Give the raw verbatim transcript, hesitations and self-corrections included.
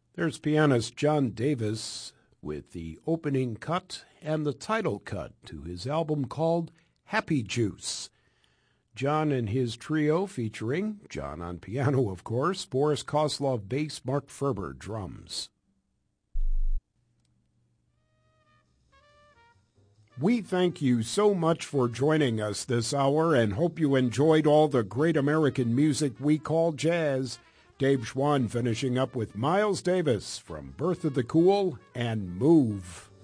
There's pianist John Davis with the opening cut and the title cut to his album called Happy Juice. John and his trio featuring, John on piano of course, Boris Koslov bass, Mark Ferber drums. We thank you so much for joining us this hour and hope you enjoyed all the great American music we call jazz. Dave Schwann finishing up with Miles Davis from Birth of the Cool and Move.